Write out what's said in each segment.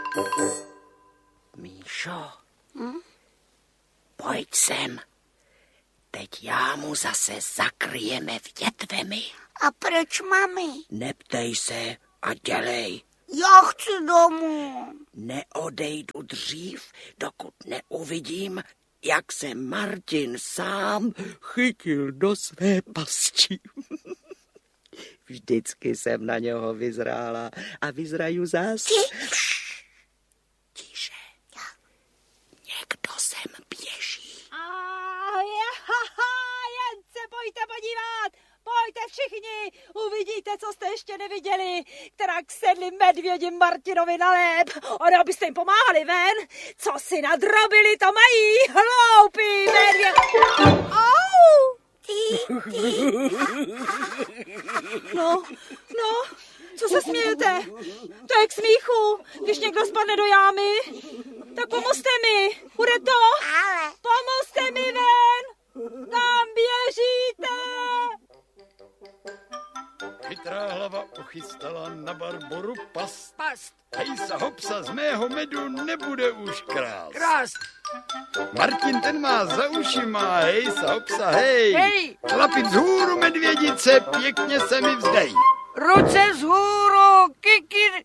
Míšo, pojď sem. Teď já mu zase zakryjeme větvemi. A proč, mami? Neptej se a dělej. Já chci domů. Neodejdu dřív, dokud neuvidím, jak se Martin sám chytil do své pasti. Vždycky jsem na něho vyzrála a vyzraju zas. Tiše. Někdo sem běží. Jen se pojďte podívat. Pojďte všichni, uvidíte, co jste ještě neviděli, kterak sedli medvědi Martinovi na lép. Ono byste jim pomáhali ven, co si nadrobili, to mají, hloupí medvěd. Au! No, co se smějete? To je k smíchu, když někdo spadne do jámy. Tak pomozte mi, bude to? Ale... Pomozte mi ven, kam běžíte? Chytrá hlava uchystala na Barboru past. Hejsa hopsa, z mého medu nebude už krást. Martin ten má za ušima, hejsa hopsa, hej. Chlapi vzhůru, medvědice, pěkně se mi vzdej. Ruce vzhůru, kikir.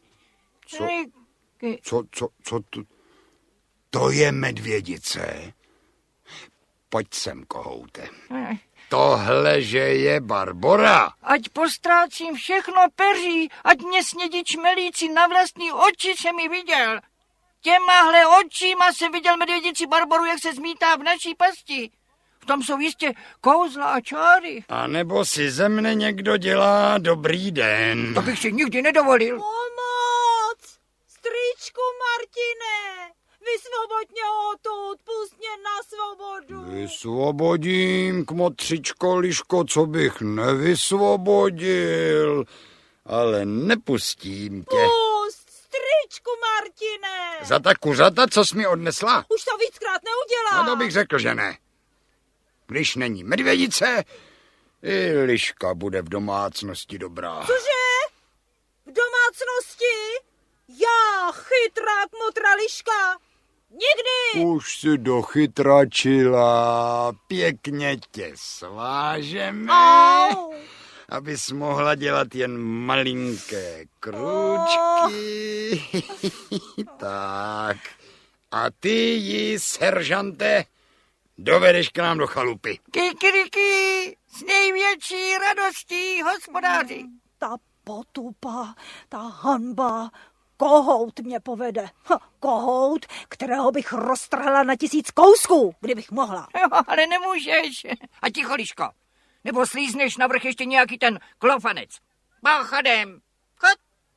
Co to? To je medvědice. Pojď sem, kohoute. Tohle, že je Barbora. Ať postrácím všechno peří, ať mě snědí čmelíci, na vlastní oči jsem ji viděl. Těmahle očima jsem viděl medvědici Barboru, jak se zmítá v naší pasti. V tom jsou jistě kouzla a čáry. A nebo si ze mne někdo dělá dobrý den. To bych si nikdy nedovolil. Pomoc! Strýčku Martine! Vysvoboď mě odtud, pust mě na svobodu. Vysvobodím, kmotřičko, liško, co bych nevysvobodil. Ale nepustím tě. Pust, strýčku Martine! Za ta kuřata, co jsi mi odnesla? Už to víckrát neudělám. No to bych řekl, že ne. Když není medvědice, i liška bude v domácnosti dobrá. Cože? V domácnosti? Já, chytrá kmotra liška? Nikdy! Už si dochytračila, pěkně tě svážeme, abys mohla dělat jen malinké krůčky. Tak. A ty ji, seržante, dovedeš k nám do chalupy. Kikiriky, s největší radostí, hospodáři. Ta potupa, ta hanba, kohout mě povede. Kohout, kterého bych roztrhla na 1000 kousků, kdybych mohla. Jo, ale nemůžeš. A ticho, liško. Nebo slízneš navrch ještě nějaký ten klofanec. Páchadem.